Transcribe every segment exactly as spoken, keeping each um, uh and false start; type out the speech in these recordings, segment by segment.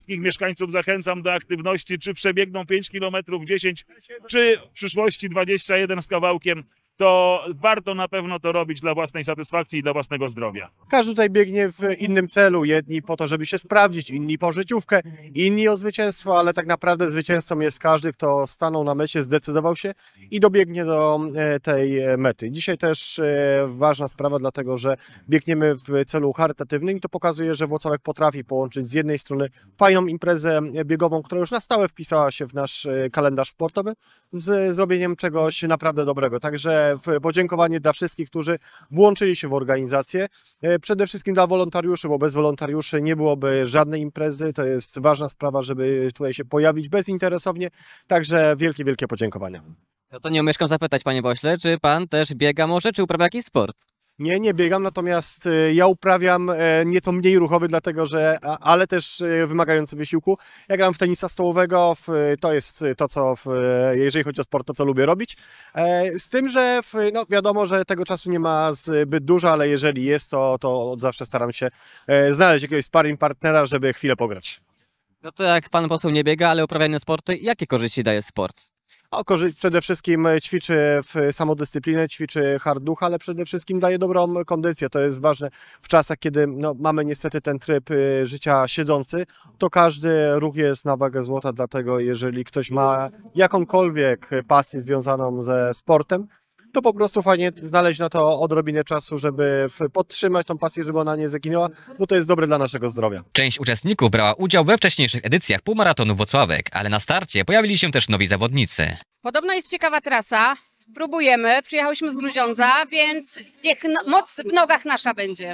Wszystkich mieszkańców zachęcam do aktywności, czy przebiegną pięć kilometrów, dziesięć, czy w przyszłości dwadzieścia jeden z kawałkiem, to warto na pewno to robić dla własnej satysfakcji i dla własnego zdrowia. Każdy tutaj biegnie w innym celu, jedni po to, żeby się sprawdzić, inni po życiówkę, inni o zwycięstwo, ale tak naprawdę zwycięzcą jest każdy, kto stanął na mecie, zdecydował się i dobiegnie do tej mety. Dzisiaj też ważna sprawa, dlatego że biegniemy w celu charytatywnym i to pokazuje, że Włocławek potrafi połączyć z jednej strony fajną imprezę biegową, która już na stałe wpisała się w nasz kalendarz sportowy, z zrobieniem czegoś naprawdę dobrego. Także podziękowanie dla wszystkich, którzy włączyli się w organizację. Przede wszystkim dla wolontariuszy, bo bez wolontariuszy nie byłoby żadnej imprezy. To jest ważna sprawa, żeby tutaj się pojawić bezinteresownie. Także wielkie, wielkie podziękowania. No to nie omieszkam zapytać, panie pośle, czy pan też biega może, czy uprawia jakiś sport? Nie, nie biegam, natomiast ja uprawiam nieco mniej ruchowy, dlatego że, ale też wymagający wysiłku. Ja gram w tenisa stołowego, to jest to, co, jeżeli chodzi o sport, to co lubię robić. Z tym, że no wiadomo, że tego czasu nie ma zbyt dużo, ale jeżeli jest, to, to od zawsze staram się znaleźć jakiegoś sparring partnera, żeby chwilę pograć. No to jak pan poseł nie biega, ale uprawia inne sporty, jakie korzyści daje sport? O, korzyść przede wszystkim ćwiczy w samodyscyplinę, ćwiczy hard duch, ale przede wszystkim daje dobrą kondycję. To jest ważne w czasach, kiedy no, mamy niestety ten tryb y, życia siedzący, to każdy ruch jest na wagę złota, dlatego jeżeli ktoś ma jakąkolwiek pasję związaną ze sportem, to po prostu fajnie znaleźć na to odrobinę czasu, żeby podtrzymać tą pasję, żeby ona nie zaginęła, bo to jest dobre dla naszego zdrowia. Część uczestników brała udział we wcześniejszych edycjach półmaratonu Włocławek, ale na starcie pojawili się też nowi zawodnicy. Podobno jest ciekawa trasa, próbujemy, przyjechałyśmy z Grudziądza, więc niech no, moc w nogach nasza będzie.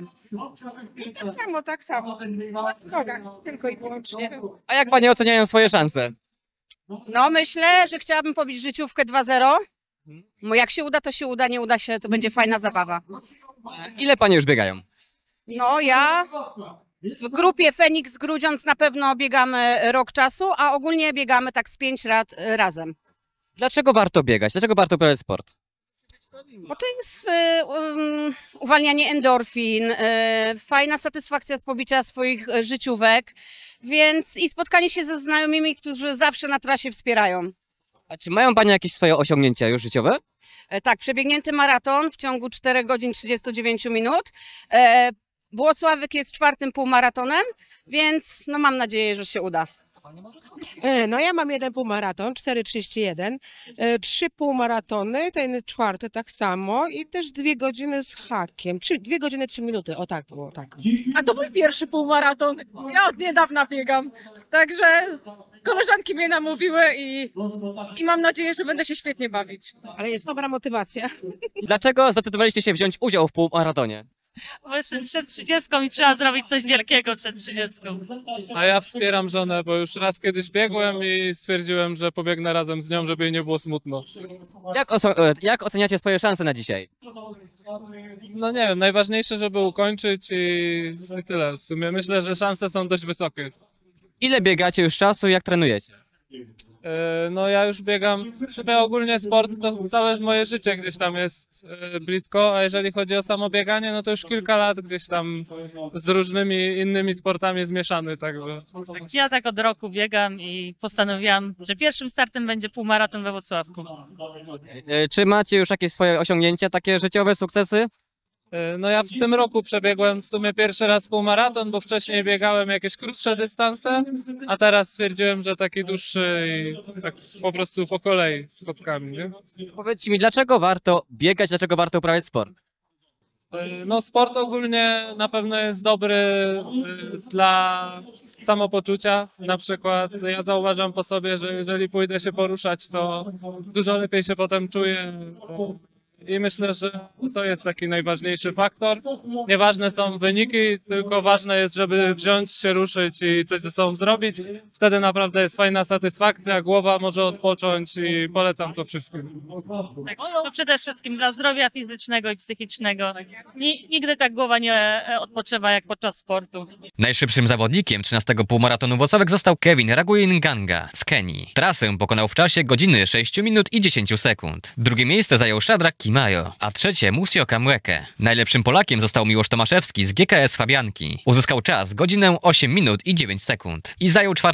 Tak samo, tak samo. Moc w nogach, tylko i wyłącznie. A jak panie oceniają swoje szanse? No myślę, że chciałabym pobić życiówkę dwa zero. Bo jak się uda, to się uda, nie uda się, to będzie fajna zabawa. Ile panie już biegają? No ja w grupie Feniks Grudziądz na pewno biegamy rok czasu, a ogólnie biegamy tak z pięć lat razem. Dlaczego warto biegać? Dlaczego warto uprawiać sport? Bo to jest y, um, uwalnianie endorfin, y, fajna satysfakcja z pobicia swoich życiówek, więc i spotkanie się ze znajomymi, którzy zawsze na trasie wspierają. A czy mają panie jakieś swoje osiągnięcia już życiowe? E, tak, przebiegnięty maraton w ciągu czterech godzin trzydziestu dziewięciu minut. E, Włocławek jest czwartym półmaratonem, więc no mam nadzieję, że się uda. No ja mam jeden półmaraton, cztery trzydzieści jeden, trzy półmaratony, ten czwarty tak samo i też dwie godziny z hakiem, trzy, dwie godziny, trzy minuty, o tak było, tak. A to mój pierwszy półmaraton, ja od niedawna biegam, także koleżanki mnie namówiły i, i mam nadzieję, że będę się świetnie bawić. Ale jest dobra motywacja. Dlaczego zdecydowaliście się wziąć udział w półmaratonie? Bo jestem przed trzydziestką i trzeba zrobić coś wielkiego przed trzydziestką. A ja wspieram żonę, bo już raz kiedyś biegłem i stwierdziłem, że pobiegnę razem z nią, żeby jej nie było smutno. Jak, oso- jak oceniacie swoje szanse na dzisiaj? No nie wiem, najważniejsze, żeby ukończyć i, i tyle. W sumie myślę, że szanse są dość wysokie. Ile biegacie już czasu i jak trenujecie? E, No ja już biegam, w sumie ogólnie sport to całe moje życie gdzieś tam jest e, blisko, a jeżeli chodzi o samo bieganie, no to już kilka lat gdzieś tam z różnymi innymi sportami zmieszany, także... Tak, ja tak od roku biegam i postanowiłam, że pierwszym startem będzie półmaraton we Włocławku. E, Czy macie już jakieś swoje osiągnięcia, takie życiowe sukcesy? E, No ja w tym roku przebiegłem w sumie pierwszy raz półmaraton, bo wcześniej biegałem jakieś krótsze dystanse, a teraz stwierdziłem, że taki dłuższy i tak po prostu po kolei z kotkami, nie? Powiedzcie mi, dlaczego warto biegać, dlaczego warto uprawiać sport? E, No sport ogólnie na pewno jest dobry e, dla samopoczucia. Na przykład ja zauważam po sobie, że jeżeli pójdę się poruszać, to dużo lepiej się potem czuję. I myślę, że to jest taki najważniejszy faktor. Nieważne są wyniki, tylko ważne jest, żeby wziąć się, ruszyć i coś ze sobą zrobić. Wtedy naprawdę jest fajna satysfakcja, głowa może odpocząć i polecam to wszystkim. Tak, to przede wszystkim dla zdrowia fizycznego i psychicznego. Ni- nigdy tak głowa nie e, odpoczywa jak podczas sportu. Najszybszym zawodnikiem trzynastego półmaratonu Włocławek został Kevin Raguin-Ganga z Kenii. Trasę pokonał w czasie godziny sześć minut i dziesięć sekund. Drugie miejsce zajął Shadrack Taki Majo, a trzecie Musioka Mweke. Najlepszym Polakiem został Miłosz Tomaszewski z G K S Fabianki. Uzyskał czas godzinę osiem minut i dziewięć sekund i zajął czwarte